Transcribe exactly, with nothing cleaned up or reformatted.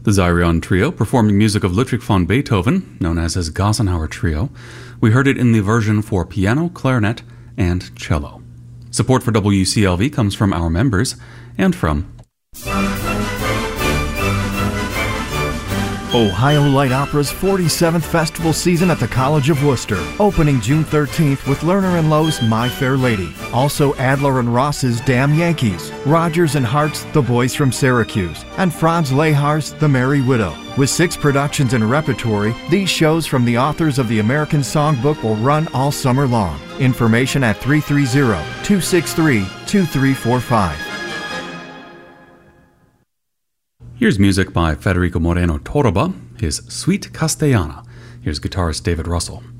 The Xyrion Trio, performing music of Ludwig van Beethoven, known as his Gassenhauer Trio. We heard it in the version for piano, clarinet, and cello. Support for W C L V comes from our members and from Ohio Light Opera's forty-seventh festival season at the College of Worcester, opening June thirteenth with Lerner and Lowe's My Fair Lady. Also Adler and Ross's Damn Yankees, Rogers and Hart's The Boys from Syracuse, and Franz Lehar's The Merry Widow. With six productions in repertory, these shows from the authors of the American Songbook will run all summer long. Information at three three zero, two six three, two three four five. Here's music by Federico Moreno Torroba, his Suite Castellana. Here's guitarist David Russell.